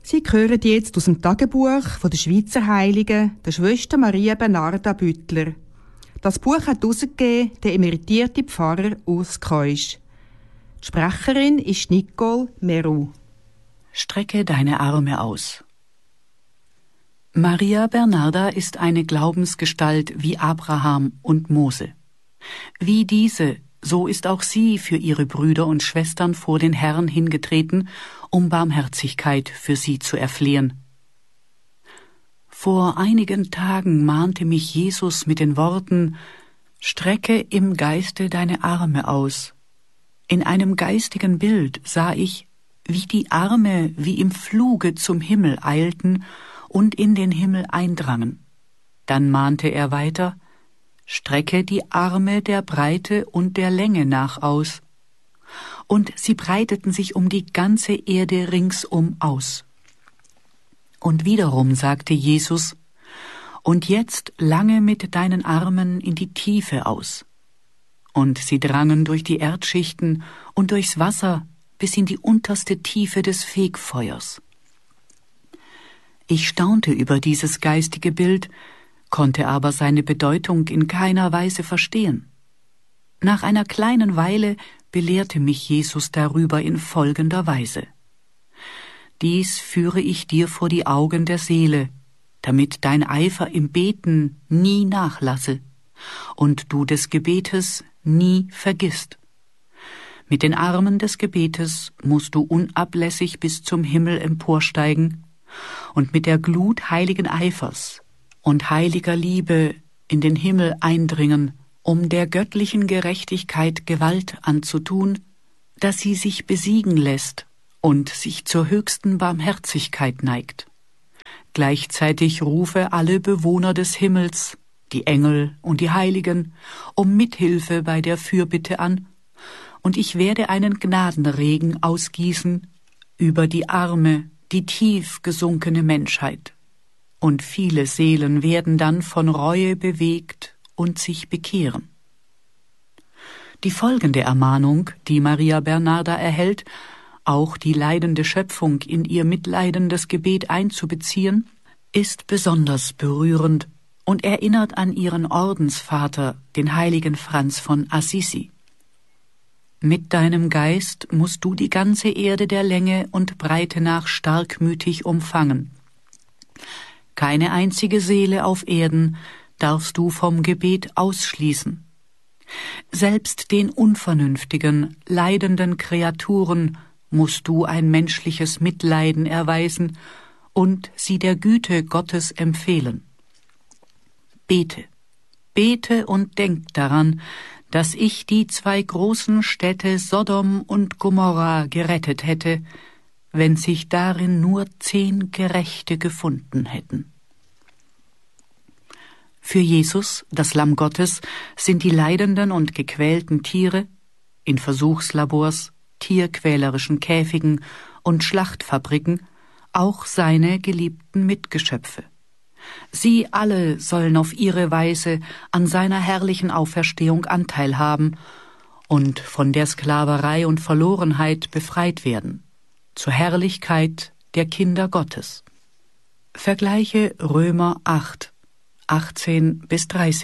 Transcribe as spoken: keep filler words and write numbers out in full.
Sie hören jetzt aus dem Tagebuch von der Schweizer Heiligen, der Schwester Maria Bernarda Büttler. Das Buch hat herausgegeben der emeritierte Pfarrer Urs Keusch. Die Sprecherin ist Nicole Meru. Strecke deine Arme aus. Maria Bernarda ist eine Glaubensgestalt wie Abraham und Mose. Wie diese, so ist auch sie für ihre Brüder und Schwestern vor den Herrn hingetreten, um Barmherzigkeit für sie zu erflehen. Vor einigen Tagen mahnte mich Jesus mit den Worten: Strecke im Geiste deine Arme aus. In einem geistigen Bild sah ich, wie die Arme wie im Fluge zum Himmel eilten und in den Himmel eindrangen. Dann mahnte er weiter: Strecke die Arme der Breite und der Länge nach aus. Und sie breiteten sich um die ganze Erde ringsum aus. Und wiederum sagte Jesus: Und jetzt lange mit deinen Armen in die Tiefe aus. Und sie drangen durch die Erdschichten und durchs Wasser bis in die unterste Tiefe des Fegfeuers. Ich staunte über dieses geistige Bild, konnte aber seine Bedeutung in keiner Weise verstehen. Nach einer kleinen Weile belehrte mich Jesus darüber in folgender Weise: Dies führe ich dir vor die Augen der Seele, damit dein Eifer im Beten nie nachlasse und du des Gebetes nie vergisst. Mit den Armen des Gebetes musst du unablässig bis zum Himmel emporsteigen und mit der Glut heiligen Eifers und heiliger Liebe in den Himmel eindringen, um der göttlichen Gerechtigkeit Gewalt anzutun, dass sie sich besiegen lässt und sich zur höchsten Barmherzigkeit neigt. Gleichzeitig rufe alle Bewohner des Himmels, die Engel und die Heiligen, um Mithilfe bei der Fürbitte an, und ich werde einen Gnadenregen ausgießen über die arme, die tief gesunkene Menschheit. Und viele Seelen werden dann von Reue bewegt und sich bekehren. Die folgende Ermahnung, die Maria Bernarda erhält, auch die leidende Schöpfung in ihr mitleidendes Gebet einzubeziehen, ist besonders berührend und erinnert an ihren Ordensvater, den heiligen Franz von Assisi. Mit deinem Geist musst du die ganze Erde der Länge und Breite nach starkmütig umfangen. Keine einzige Seele auf Erden darfst du vom Gebet ausschließen. Selbst den unvernünftigen, leidenden Kreaturen musst du ein menschliches Mitleiden erweisen und sie der Güte Gottes empfehlen. Bete, bete und denk daran, dass ich die zwei großen Städte Sodom und Gomorra gerettet hätte, wenn sich darin nur zehn Gerechte gefunden hätten. Für Jesus, das Lamm Gottes, sind die leidenden und gequälten Tiere in Versuchslabors, tierquälerischen Käfigen und Schlachtfabriken auch seine geliebten Mitgeschöpfe. Sie alle sollen auf ihre Weise an seiner herrlichen Auferstehung Anteil haben und von der Sklaverei und Verlorenheit befreit werden, zur Herrlichkeit der Kinder Gottes. Vergleiche Römer acht, achtzehn bis dreißig.